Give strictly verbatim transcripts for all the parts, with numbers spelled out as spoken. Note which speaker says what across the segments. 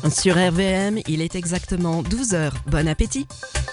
Speaker 1: Sur R V M, il est exactement douze heures. Bon appétit!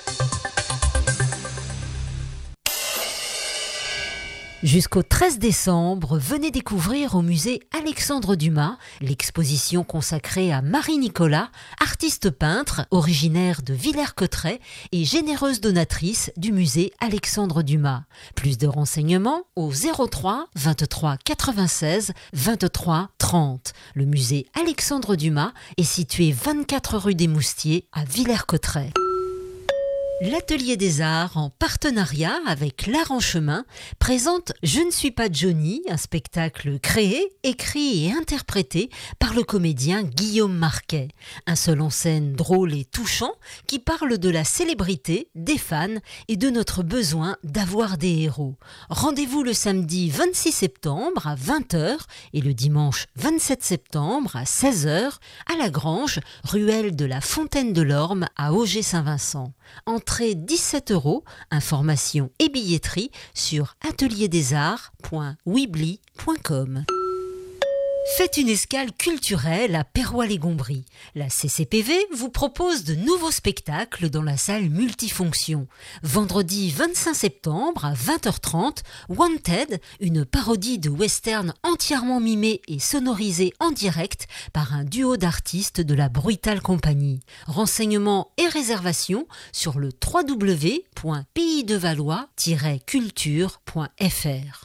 Speaker 2: Jusqu'au treize décembre, venez découvrir au musée Alexandre Dumas l'exposition consacrée à Marie Nicolas, artiste peintre originaire de Villers-Cotterêts et généreuse donatrice du musée Alexandre Dumas. Plus de renseignements au zéro trois vingt-trois quatre-vingt-seize vingt-trois trente. Le musée Alexandre Dumas est situé vingt-quatre rue des Moustiers à Villers-Cotterêts. L'Atelier des Arts, en partenariat avec l'Art en Chemin, présente Je ne suis pas Johnny, un spectacle créé, écrit et interprété par le comédien Guillaume Marquet. Un seul en scène drôle et touchant qui parle de la célébrité, des fans et de notre besoin d'avoir des héros. Rendez-vous le samedi vingt-six septembre à vingt heures et le dimanche vingt-sept septembre à seize heures à la Grange, ruelle de la Fontaine de l'Orme à Auger-Saint-Vincent. Entrée dix-sept euros, information et billetterie sur atelier des arts point weebly point com. Faites une escale culturelle à Perrois-les-Gombries. La C C P V vous propose de nouveaux spectacles dans la salle multifonction. Vendredi vingt-cinq septembre à vingt heures trente, Wanted, une parodie de western entièrement mimée et sonorisée en direct par un duo d'artistes de la Brutal Company. Renseignements et réservations sur le w w w point pays de valois tiret culture point f r.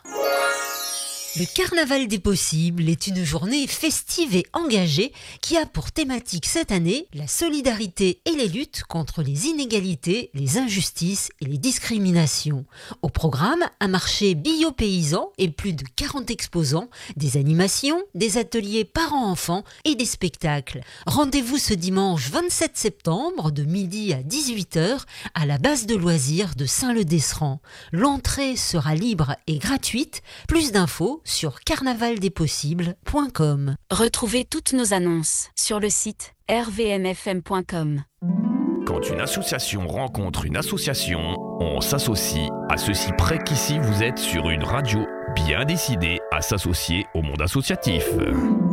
Speaker 2: Le Carnaval des possibles est une journée festive et engagée qui a pour thématique cette année la solidarité et les luttes contre les inégalités, les injustices et les discriminations. Au programme, un marché bio-paysan et plus de quarante exposants, des animations, des ateliers parents-enfants et des spectacles. Rendez-vous ce dimanche vingt-sept septembre de midi à dix-huit heures à la base de loisirs de Saint-Leu-d'Esserand. L'entrée sera libre et gratuite. Plus d'infos sur carnaval des possibles point com.
Speaker 3: Retrouvez toutes nos annonces sur le site r v m f m point com.
Speaker 4: Quand une association rencontre une association, on s'associe à ceci près qu'ici vous êtes sur une radio bien décidée à s'associer au monde associatif.